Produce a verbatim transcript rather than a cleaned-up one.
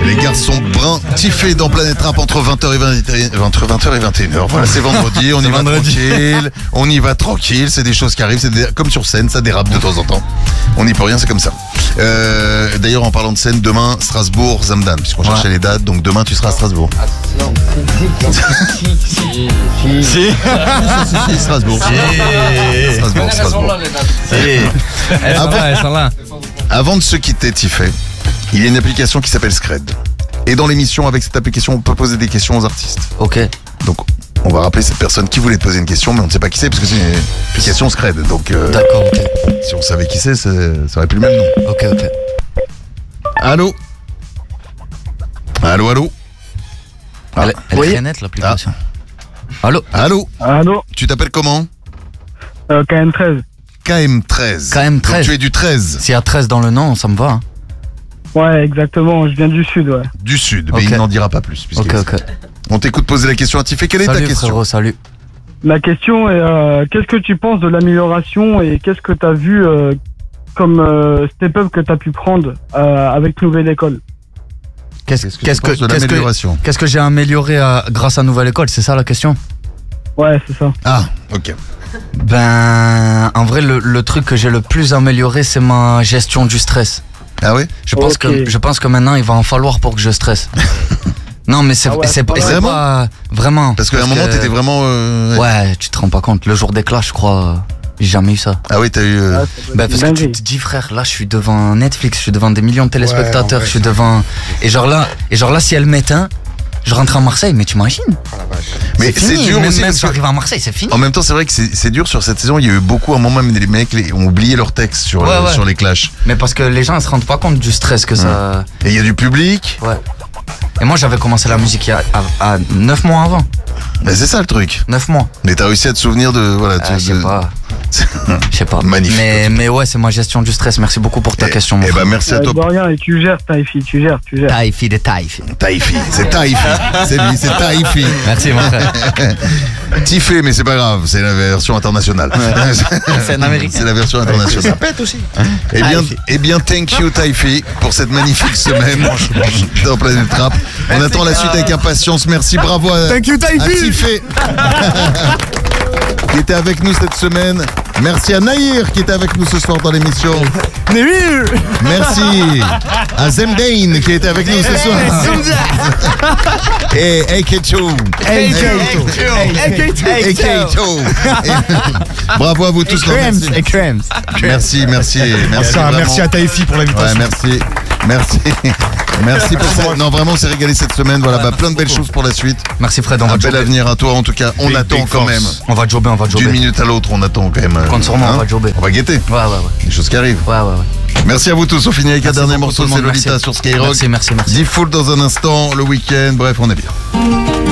Les garçons bruns, Tiffé dans Planète Rap entre vingt heures et vingt entre vingt heures et vingt et une heures. Voilà, c'est vendredi, on y va vendredi. tranquille. On y va tranquille, c'est des choses qui arrivent, c'est des... comme sur scène, ça dérape de temps en temps. On n'y peut rien, c'est comme ça. Euh, d'ailleurs, en parlant de scène, demain, Strasbourg, Zamdan, puisqu'on cherchait Ouais. les dates, donc demain tu seras à Strasbourg. Non, si, si, si. Si. Si, Strasbourg. Strasbourg, Strasbourg. Elles sont là, elles sont là. Avant de se quitter, Tiffé, il y a une application qui s'appelle Scred. Et dans l'émission, avec cette application, on peut poser des questions aux artistes. Ok. Donc, on va rappeler cette personne qui voulait te poser une question, mais on ne sait pas qui c'est, parce que c'est une application Scred. Donc, euh, D'accord, ok. si on savait qui c'est, ça ça aurait plus le même nom. Ok, ok. Allô Allô, allô Ah, Elle, elle Oui. est très nette, l'application. Allô. Allô Allô, Tu t'appelles comment euh, K M treize. K M treize. K M treize. Donc, tu es du treize, S'il y a treize dans le nom, ça me va. Hein. Ouais, exactement, je viens du sud, ouais. du sud, mais Ok. il n'en dira pas plus. puisque- Ok, ok. On t'écoute poser la question à Tiffé. Quelle est ta Salut question frérot, salut. La question est, euh, qu'est-ce que tu penses de l'amélioration et qu'est-ce que tu as vu euh, comme euh, step-up que tu as pu prendre euh, avec Nouvelle École? Qu'est-ce Qu'est-ce que qu'est-ce tu penses que de qu'est-ce que l'amélioration qu'est-ce que j'ai amélioré à- grâce à Nouvelle École, c'est ça la question? Ouais, c'est ça. Ah, ok. Ben, en vrai, le, le truc que j'ai le plus amélioré, c'est ma gestion du stress. Ah oui Je pense Ok. que je pense que maintenant, il va en falloir pour que je stresse. Non, mais c'est Ah ouais, c'est pas- c'est vraiment pas vraiment. Parce qu'à un moment, que- t'étais vraiment... euh, Ouais, tu te rends pas compte. Le jour des clashs, je crois, j'ai jamais eu ça. Ah oui, t'as eu... euh, Ah, c'est Bah parce que tu dinguerie. te dis frère, là je suis devant Netflix, je suis devant des millions de téléspectateurs, Ouais, en vrai, je suis devant et genre là et genre là si elle m'éteint, je rentre à Marseille, mais tu imagines? Mais c'est fini. dur même, aussi même parce si que... j'arrive à Marseille, c'est fini. En même temps, c'est vrai que c'est c'est dur sur cette saison. Il y a eu beaucoup, à un moment, même les mecs les- ont oublié leur texte sur, Ouais, euh, ouais. sur les clashs. Mais parce que les gens ils se rendent pas compte du stress que ça. Et il y a du public. Ouais. Et moi j'avais commencé la musique il y a à, neuf mois avant, Mais c'est ça le truc. neuf mois. Mais t'as réussi à te souvenir de... Voilà, Ah, tu- je sais de- pas, je sais pas. Magnifique. Mais mais ouais, c'est ma gestion du stress. Merci beaucoup pour ta Et- question. mon Eh ben frère. merci à Ouais, toi. de rien, et tu gères, Taïfi, tu gères, tu gères. Taïfi de Taïfi. Taïfi. C'est Taïfi. C'est lui, c'est Taïfi. Merci mon frère. Tiffé, mais c'est pas grave, c'est la version internationale. C'est un américain. C'est la version internationale. Pète aussi. Eh bien, Taïfi. eh bien, thank you Taïfi pour cette magnifique semaine dans Planète Rap. On attend la suite avec impatience. Merci, bravo à, Thank you, à Taïfi. Tiffé qui était avec nous cette semaine. Merci à Naïr qui était avec nous ce soir dans l'émission. Néhir. Merci à Zemdain qui était avec nous ce soir. Et A K deux. A K deux. A K deux. Bravo à vous tous. Merci. Et Krems. Merci, merci, merci. Merci à, vraiment. merci à Taïfi pour Ouais, l'invitation. merci. Merci. Merci pour ça. Non, vraiment, on s'est régalé cette semaine. Voilà, bah, plein de belles choses pour la suite. Merci Fred, on Un va bel jobber. avenir à toi, en tout cas. On Big, attend big quand force. même. On va jobber, on va jobber. D'une minute à l'autre, on attend quand même. euh, Compte sur moi, on va jobber. On va guetter. Ouais, ouais, ouais. Les choses qui arrivent. Ouais, ouais, ouais. Merci à vous tous. On finit avec un Merci dernier beaucoup, morceau. tout le C'est monde. Lolita Merci. sur Skyrock. Merci, merci, merci. Diffoul dans un instant, le week-end. Bref, on est bien.